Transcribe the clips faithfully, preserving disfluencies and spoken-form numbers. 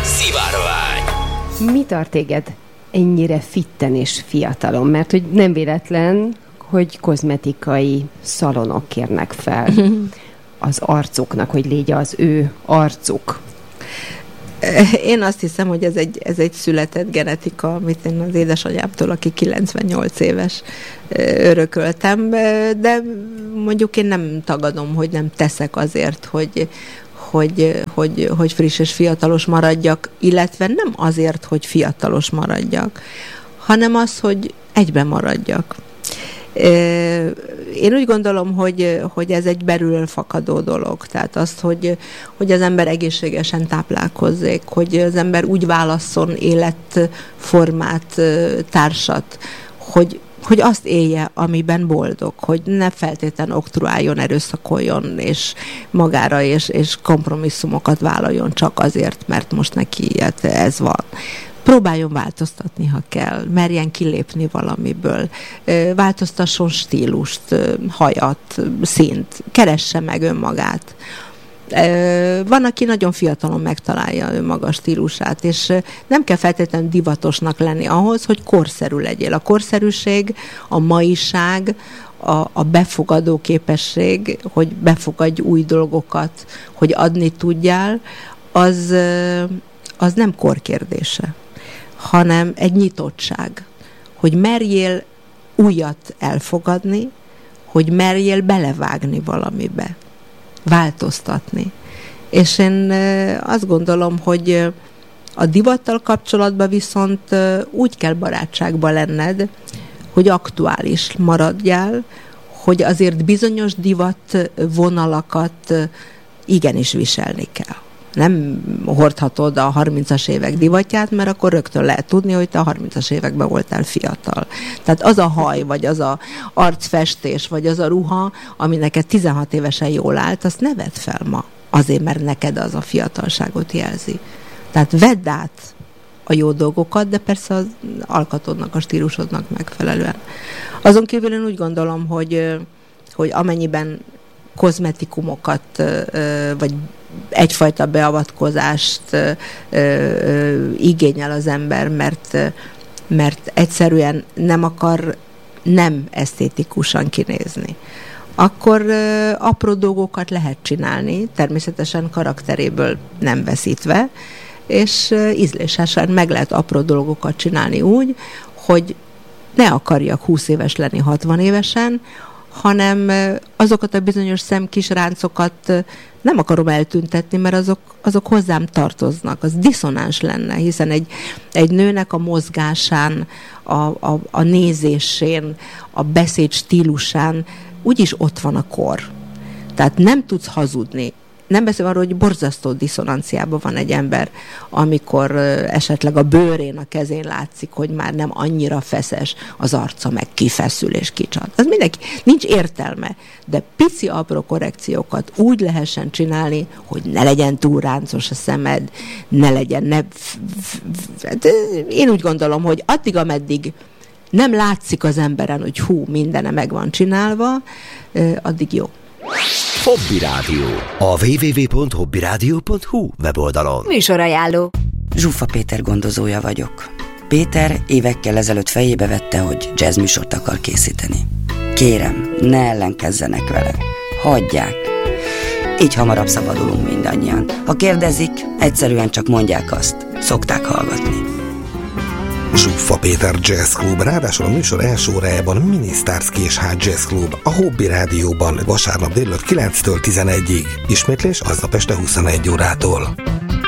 Szivárvány. Mi tart téged ennyire fitten és fiatalon? Mert hogy nem véletlen, hogy kozmetikai szalonok kérnek fel az arcuknak, hogy légy az ő arcuk. Én azt hiszem, hogy ez egy, ez egy született genetika, amit én az édesanyámtól, aki kilencvennyolc éves, örököltem, de mondjuk én nem tagadom, hogy nem teszek azért, hogy, hogy, hogy, hogy friss és fiatalos maradjak, illetve nem azért, hogy fiatalos maradjak, hanem az, hogy egyben maradjak. Én úgy gondolom, hogy, hogy ez egy belülről fakadó dolog. Tehát azt, hogy, hogy az ember egészségesen táplálkozzék, hogy az ember úgy válasszon életformát, társat, hogy, hogy azt élje, amiben boldog, hogy ne feltétlenül oktroáljon, erőszakoljon, és magára és, és kompromisszumokat vállaljon csak azért, mert most neki ez van. Próbáljon változtatni, ha kell, merjen kilépni valamiből, változtasson stílust, hajat, színt, keresse meg önmagát. Van, aki nagyon fiatalon megtalálja önmaga stílusát, és nem kell feltétlenül divatosnak lenni ahhoz, hogy korszerű legyél. A korszerűség, a maiság, a, a befogadó képesség, hogy befogadj új dolgokat, hogy adni tudjál, az, az nem korkérdése, hanem egy nyitottság, hogy merjél újat elfogadni, hogy merjél belevágni valamibe, változtatni. És én azt gondolom, hogy a divattal kapcsolatban viszont úgy kell barátságban lenned, hogy aktuális maradjál, hogy azért bizonyos divat vonalakat igenis viselni kell. Nem hordhatod a harmincas évek divatját, mert akkor rögtön lehet tudni, hogy te a harmincas években voltál fiatal. Tehát az a haj, vagy az a arcfestés, vagy az a ruha, ami neked tizenhat évesen jól állt, azt ne vedd fel ma. Azért, mert neked az a fiatalságot jelzi. Tehát vedd át a jó dolgokat, de persze az alkatodnak, a stílusodnak megfelelően. Azon kívül én úgy gondolom, hogy, hogy amennyiben kozmetikumokat, vagy egyfajta beavatkozást ö, ö, igényel az ember, mert, mert egyszerűen nem akar nem esztétikusan kinézni. Akkor ö, apró dolgokat lehet csinálni, természetesen karakteréből nem veszítve, és ö, ízlésesen meg lehet apró dolgokat csinálni úgy, hogy ne akarjak húsz éves lenni hatvan évesen, hanem azokat a bizonyos szemkis ráncokat nem akarom eltüntetni, mert azok, azok hozzám tartoznak. Az diszonáns lenne, hiszen egy, egy nőnek a mozgásán, a, a, a nézésén, a beszéd stílusán úgyis ott van a kor. Tehát nem tudsz hazudni. Nem beszélve arról, hogy borzasztó diszonanciában van egy ember, amikor uh, esetleg a bőrén, a kezén látszik, hogy már nem annyira feszes, az arca meg kifeszül és kicsat. Az mindenki, nincs értelme, de pici apró korrekciókat úgy lehessen csinálni, hogy ne legyen túl ráncos a szemed, ne legyen, ne... Én úgy gondolom, hogy addig, ameddig nem látszik az emberen, hogy hú, mindene meg van csinálva, uh, addig jó. Hobby Rádió. A double-u double-u double-u pont hobby rádió pont hu weboldalon. Műsorajánló. Zsuffa Péter gondozója vagyok. Péter évekkel ezelőtt fejébe vette, hogy jazzműsort akar készíteni. Kérem, ne ellenkezzenek vele. Hagyják. Így hamarabb szabadulunk mindannyian. Ha kérdezik, egyszerűen csak mondják azt. Szokták hallgatni. Zsuffa Péter Jazz Club, ráadásul a műsor első órájában Minisztárz Késház Jazz Club, a Hobby Rádióban vasárnap délután kilenctől tizenegyig. Ismétlés aznap este huszonegy órától.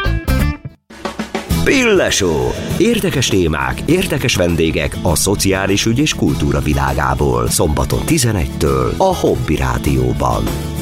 Pille-show. Érdekes témák, érdekes vendégek a szociális ügy és kultúra világából. Szombaton tizenegytől a Hobby Rádióban.